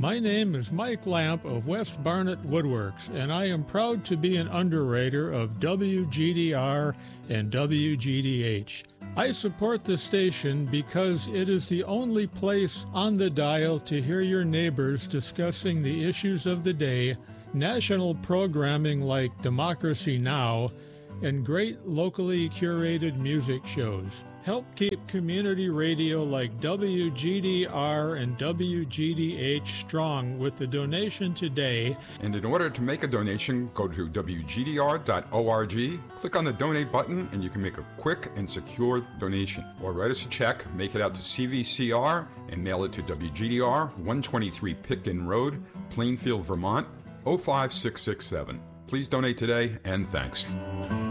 My name is Mike Lamp of West Barnet Woodworks, and I am proud to be an underwriter of WGDR and WGDH. I support the station because it is the only place on the dial to hear your neighbors discussing the issues of the day, national programming like Democracy Now!, and great locally curated music shows. Help keep community radio like WGDR and WGDH strong with a donation today. And in order to make a donation, go to WGDR.org, click on the donate button, and you can make a quick and secure donation. Or write us a check, make it out to CVCR, and mail it to WGDR, 123 Picton Road, Plainfield, Vermont, 05667. Please donate today, and thanks.